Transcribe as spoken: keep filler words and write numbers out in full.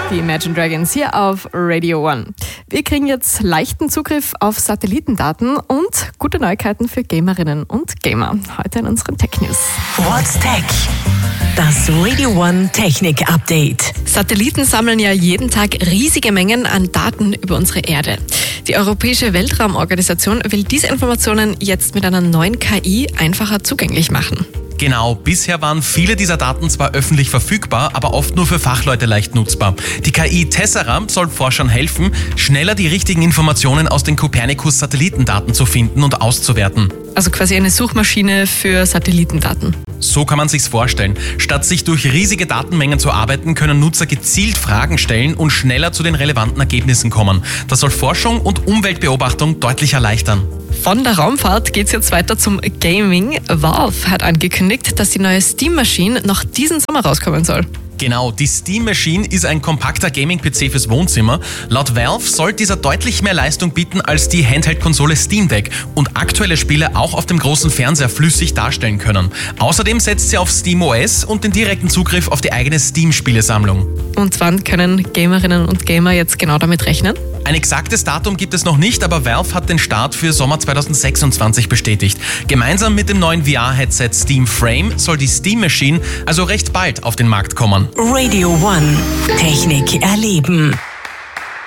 Die Imagine Dragons hier auf Radio One. Wir kriegen jetzt leichten Zugriff auf Satellitendaten und gute Neuigkeiten für Gamerinnen und Gamer. Heute in unseren Tech News. What's Tech? Das Radio One Technik Update. Satelliten sammeln ja jeden Tag riesige Mengen an Daten über unsere Erde. Die Europäische Weltraumorganisation will diese Informationen jetzt mit einer neuen K I einfacher zugänglich machen. Genau, bisher waren viele dieser Daten zwar öffentlich verfügbar, aber oft nur für Fachleute leicht nutzbar. Die K I Tessera soll Forschern helfen, schneller die richtigen Informationen aus den Copernicus-Satellitendaten zu finden und auszuwerten. Also quasi eine Suchmaschine für Satellitendaten. So kann man sich's vorstellen. Statt sich durch riesige Datenmengen zu arbeiten, können Nutzer gezielt Fragen stellen und schneller zu den relevanten Ergebnissen kommen. Das soll Forschung und Umweltbeobachtung deutlich erleichtern. Von der Raumfahrt geht's jetzt weiter zum Gaming. Valve hat angekündigt, dass die neue Steam Machine noch diesen Sommer rauskommen soll. Genau, die Steam Machine ist ein kompakter Gaming-P C fürs Wohnzimmer. Laut Valve soll dieser deutlich mehr Leistung bieten als die Handheld-Konsole Steam Deck und aktuelle Spiele auch auf dem großen Fernseher flüssig darstellen können. Außerdem setzt sie auf SteamOS und den direkten Zugriff auf die eigene Steam-Spielesammlung. Und wann können Gamerinnen und Gamer jetzt genau damit rechnen? Ein exaktes Datum gibt es noch nicht, aber Valve hat den Start für Sommer zweitausendsechsundzwanzig bestätigt. Gemeinsam mit dem neuen V R-Headset Steam Frame soll die Steam Machine also recht bald auf den Markt kommen. Radio One Technik erleben.